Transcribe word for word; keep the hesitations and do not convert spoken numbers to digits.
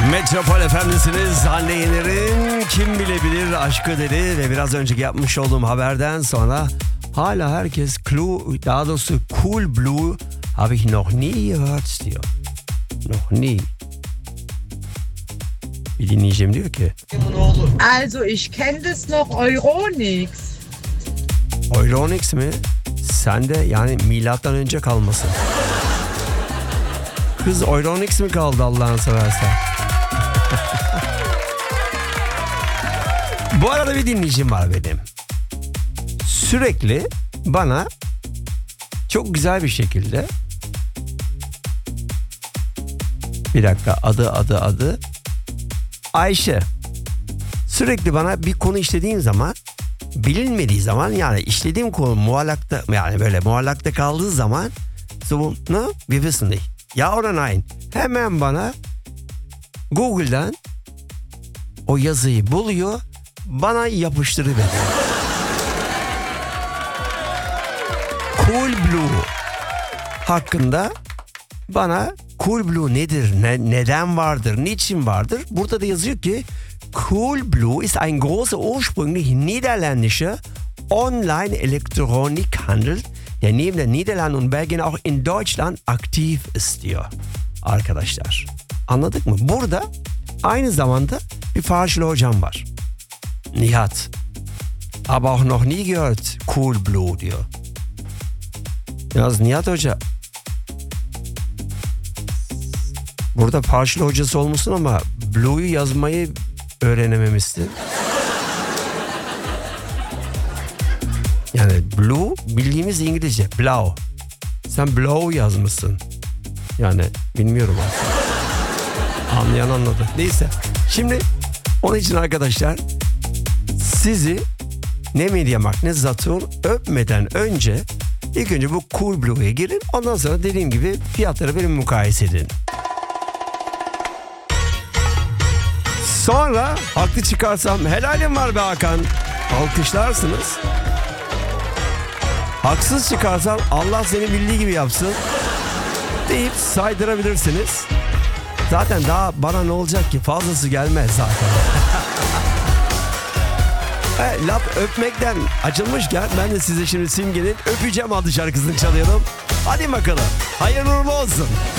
Metropol Efendisi'niz Hande Yener'in Kim Bilebilir Aşkı dedi ve biraz önceki yapmış olduğum haberden sonra hala herkes Clue, daha doğrusu Cool Blue habe ich noch nie gehört diyor. Noch nie. Bir dinleyeceğim diyor ki. Also ich kenne das noch Euronics. Euronics mi? Sen de yani milattan önce kalmasın. Kız Euronics mi kaldı Allah'ını seversen? Bu arada bir dinleyicim var benim. Sürekli bana çok güzel bir şekilde, bir dakika, adı adı adı Ayşe, sürekli bana bir konu işlediğim zaman, bilinmediği zaman, yani işlediğim konu muallakta, yani böyle muallakta kaldığı zaman, so, ne? Wir wissen nicht. Ya oder nein? Hemen bana Google'dan o yazıyı buluyor, bana yapıştırıveriyor. Cool Blue hakkında bana Cool Blue nedir, ne, neden vardır, niçin vardır? Burada da yazıyor ki Cool Blue ist ein großer ursprünglich niederländischer Online-Elektronikhandel, der neben der Niederlande und Belgien auch in Deutschland aktiv ist diyor. Arkadaşlar, anladık mı? Burada aynı zamanda bir Farşlı hocam var. Nihat. Aber auch noch nie gehört Cool Blue diyor. Yalnız Nihat Hoca, burada Farşlı hocası olmuşsun ama Blue'yu yazmayı öğrenememişsin. Yani Blue bildiğimiz İngilizce. Blau. Sen Blau yazmışsın. Yani bilmiyorum artık. Anlayan anladı. Neyse. Şimdi onun için arkadaşlar, sizi ne Mediamarkt ne Saturn öpmeden önce ilk önce bu Cool Blue'ya girin. Ondan sonra dediğim gibi fiyatları benim mukayese edin. Sonra haklı çıkarsam helalim var be Hakan, alkışlarsınız. Haksız çıkarsam Allah seni bildiği gibi yapsın deyip saydırabilirsiniz. Zaten daha bana ne olacak ki, fazlası gelmez zaten. e, laf öpmekten açılmışken ben de size şimdi Simge'nin Öpeceğim adlı şarkısını çalıyorum. Hadi bakalım, hayırlı uğurlu olsun.